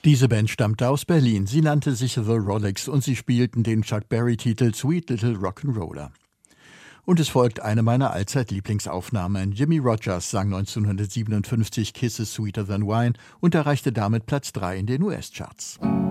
Diese Band stammte aus Berlin. Sie nannte sich The Rollicks und sie spielten den Chuck Berry-Titel Sweet Little Rock'n'Roller. Und es folgt eine meiner Allzeit-Lieblingsaufnahmen. Jimmie Rodgers sang 1957 Kisses Sweeter Than Wine und erreichte damit Platz 3 in den US-Charts.